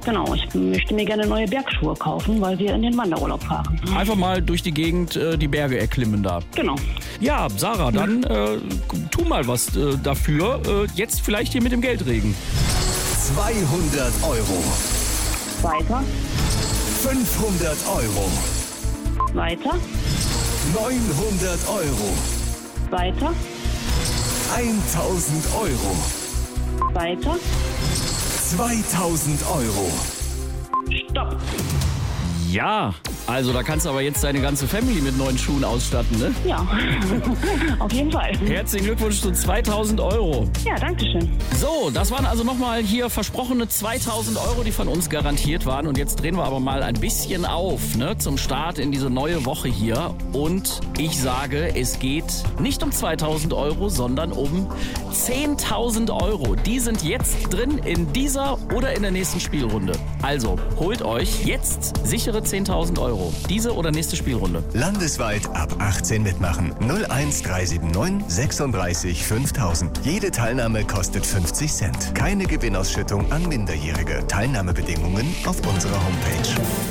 Genau, ich möchte mir gerne neue Bergschuhe kaufen, weil wir in den Wanderurlaub fahren. Einfach mal durch die Gegend die Berge erklimmen da. Genau. Ja, Sarah, dann tu mal was dafür. Jetzt vielleicht hier mit dem Geldregen. 200 Euro. Weiter, 500 Euro. weiter, 900 Euro. weiter, 1000 Euro. weiter. 2000 Euro. Stopp. Ja, also da kannst du aber jetzt deine ganze Family mit neuen Schuhen ausstatten, ne? Ja, auf jeden Fall. Herzlichen Glückwunsch zu 2000 Euro. Ja, danke schön. So, das waren also nochmal hier versprochene 2000 Euro, die von uns garantiert waren. Und jetzt drehen wir aber mal ein bisschen auf, ne, zum Start in diese neue Woche hier. Und ich sage, es geht nicht um 2000 Euro, sondern um 10.000 Euro. Die sind jetzt drin in dieser oder in der nächsten Spielrunde. Also, holt euch jetzt sichere 10.000 Euro. Diese oder nächste Spielrunde. Landesweit ab 18 mitmachen. 01379 36 5000. Jede Teilnahme kostet 50 Cent. Keine Gewinnausschüttung an Minderjährige. Teilnahmebedingungen auf unserer Homepage.